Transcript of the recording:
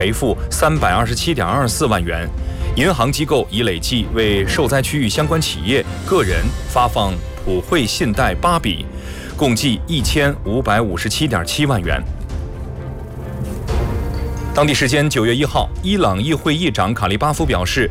赔付327.24万元。银行机构已累计为受灾区域相关企业、个人发放普惠信贷8笔，共计1557.7万元。当地时间9月1号，伊朗议会议长卡利巴夫表示，